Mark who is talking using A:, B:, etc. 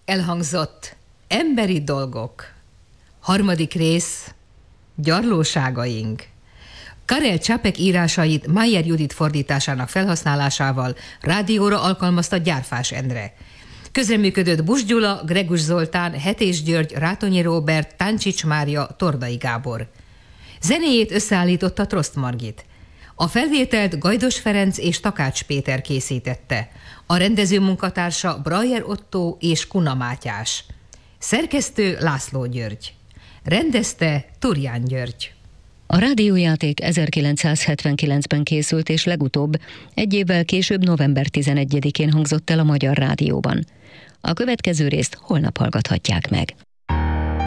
A: Elhangzott Emberi dolgok. Harmadik rész. Gyarlóságaink. Karel Čapek írásait Mayer Judit fordításának felhasználásával rádióra alkalmazta Gyárfás Endre. Közreműködött Buss Gyula, Gregus Zoltán, Hetés György, Rátonyi Róbert, Táncsics Mária, Tordai Gábor. Zenéjét összeállította Trost Margit. A felvételt Gajdos Ferenc és Takács Péter készítette. A rendező munkatársa Brajer Ottó és Kuna Mátyás. Szerkesztő László György. Rendezte Turján György.
B: A rádiójáték 1979-ben készült, és legutóbb egy évvel később november 11-én hangzott el a Magyar Rádióban. A következő részt holnap hallgathatják meg.